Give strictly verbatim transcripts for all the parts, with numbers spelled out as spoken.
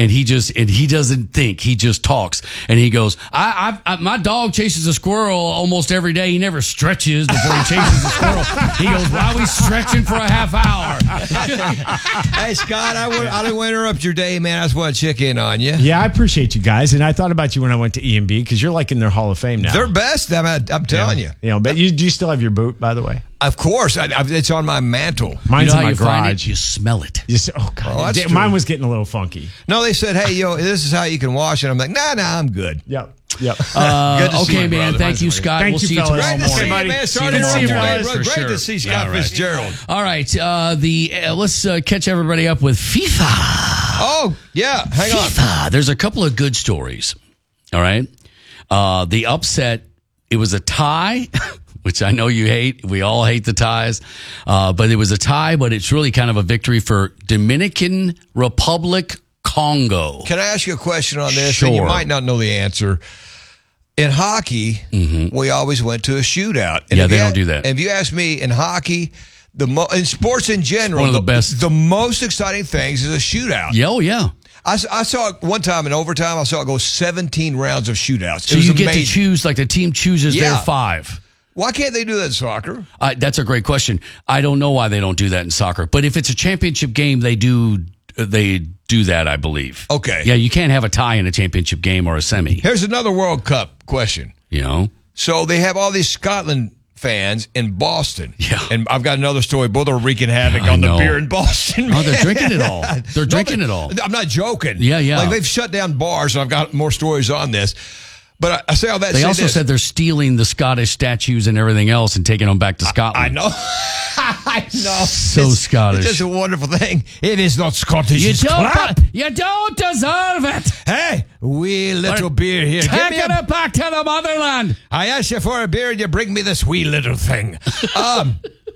and he just and he doesn't think, he just talks, and he goes, I, I, I my dog chases a squirrel almost every day. He never stretches before he chases a squirrel. He goes, why are we stretching for a half hour? Hey, Scott, I, would, I didn't want to interrupt your day, man. I just want to check in on you. Yeah, I appreciate you guys, and I thought about you when I went to E M B because you're like in their Hall of Fame now. They're best. I'm, I'm telling yeah. you. You know, but you, do you still have your boot, by the way? Of course. I, I, it's on my mantle. Mine's you know in how my you garage. find it? You smell it. You say, oh, God. Oh, that's Damn, true. mine was getting a little funky. No, they said, hey, yo, this is how you can wash it. I'm like, nah, nah, I'm good. Yep. Yep. Uh, Good to see okay, you, man. brother. Thank you, Scott. Thank we'll you, see you fellas. tomorrow Great to see morning. you, man. See Sorry you to tomorrow see you, morning. man. For Great sure. to see Scott All right. Fitzgerald. All right. Uh, the uh, let's uh, catch everybody up with FIFA. Oh, yeah. Hang on. FIFA. There's a couple of good stories. All right. Uh, the upset, it was a tie, which I know you hate. We all hate the ties. Uh, but it was a tie, but it's really kind of a victory for Dominican Republic Congo. Can I ask you a question on this? Sure. And you might not know the answer. In hockey, mm-hmm. we always went to a shootout. And Yeah, if they you don't a- do that. If you ask me, in hockey, the mo- in sports in general, one of the the best. the most exciting things is a shootout. Yeah, oh, yeah. I, s- I saw it one time in overtime. I saw it go seventeen rounds of shootouts. So it was you get amazing. to choose, like the team chooses Yeah. their five. Why can't they do that in soccer? Uh, that's a great question. I don't know why they don't do that in soccer, but if it's a championship game, they do. They do that, I believe. Okay. Yeah, you can't have a tie in a championship game or a semi. Here's another World Cup question. You know. So they have all these Scotland fans in Boston. Yeah. And I've got another story. Both are wreaking havoc I on know. the beer in Boston. Oh, they're man. drinking it all. They're No, drinking they- it all. I'm not joking. Yeah, yeah. Like they've shut down bars, and I've got more stories on this. But I, I say all that. to They say also this. said they're stealing the Scottish statues and everything else and taking them back to Scotland. I know. I know. So It's- Scottish. It's just a wonderful thing. It is not Scottish. You it's don't, crap. you don't deserve it. Hey, wee little But beer here. Give me Taking a- it back to the motherland. I asked you for a beer and you bring me this wee little thing. Um,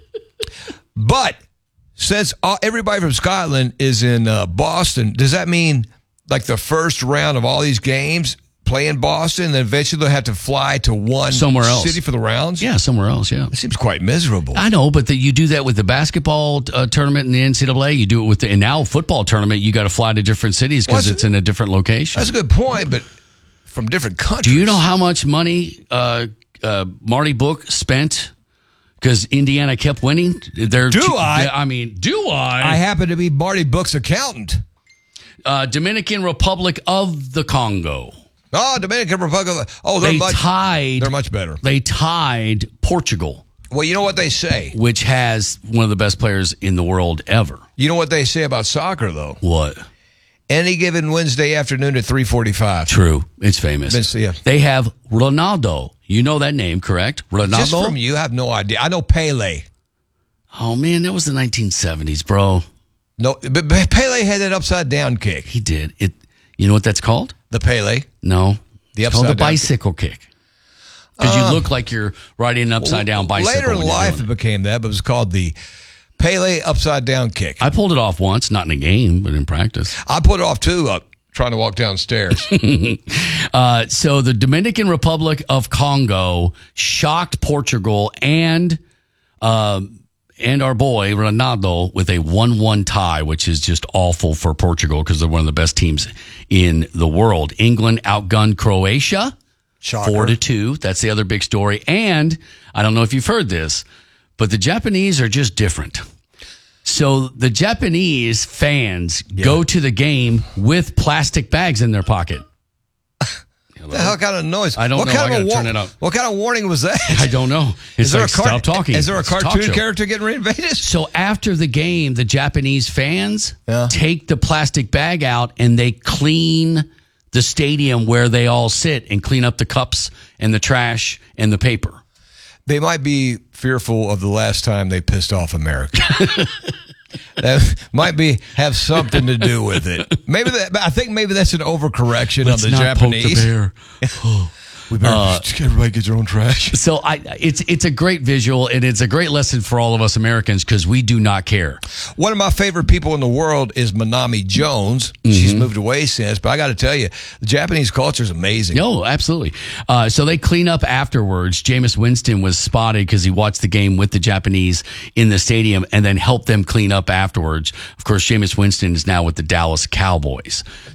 but since all, everybody from Scotland is in uh, Boston, does that mean like the first round of all these games play in Boston, and then eventually they'll have to fly to one Somewhere else. city for the rounds? Yeah, somewhere else, yeah. It seems quite miserable. I know, but the, you do that with the basketball uh, tournament in the N C double A. You do it with the and now football tournament. You got to fly to different cities because Well, it's in a different location. That's a good point, but from different countries. Do you know how much money uh, uh, Marty Book spent because Indiana kept winning? They're, Do I? I mean, do I? I happen to be Marty Book's accountant. uh, Dominican Republic of the Congo. Oh, Dominican Republic. Oh, they're They much. tied. They're much better. They tied Portugal, Well, you know what they say. which has one of the best players in the world ever. You know what they say about soccer, though. What? Any given Wednesday afternoon at three forty-five. True. It's famous. Vince, yeah. They have Ronaldo. You know that name, correct? Ronaldo. Just from you, I have no idea. I know Pele. Oh man, that was the nineteen seventies, bro. No, but but Pele had that upside down kick. He did it. You know what that's called? The Pele. No, The it's called the upside down bicycle kick. Because you look like you're riding an upside down bicycle. Later in when you're life, doing it it. became that, but it was called the Pele upside down kick. I, I pulled it off once, not in a game, but in practice. put it off too, uh, trying to walk downstairs. Uh, so the Dominican Republic of Congo shocked Portugal and um, and our boy Ronaldo with a one one tie, which is just awful for Portugal because they're one of the best teams in the world. England outgunned Croatia Shocker. four to two. That's the other big story. And I don't know if you've heard this, but the Japanese are just different. So the Japanese fans go to the game with plastic bags in their pocket. What the hell kind of noise? I don't what know. Kind I of a gotta war- turn it up. What kind of warning was that? I don't know. It's Is there like, a cart- stop talking. Is there a It's talk cartoon show. character getting reinvaded? So after the game, the Japanese fans Yeah. take the plastic bag out and they clean the stadium where they all sit and clean up the cups and the trash and the paper. They might be fearful of the last time they pissed off America. That might be have something to do with it. Maybe that. I think maybe that's an overcorrection Let's on the not poke the Japanese. bear. We better just everybody get their own trash. So I, it's it's a great visual and it's a great lesson for all of us Americans because we do not care. One of my favorite people in the world is Manami Jones. She's moved away since, but I got to tell you, the Japanese culture is amazing. No, absolutely. Uh, so they clean up afterwards. Jameis Winston was spotted because he watched the game with the Japanese in the stadium and then helped them clean up afterwards. Of course, Jameis Winston is now with the Dallas Cowboys.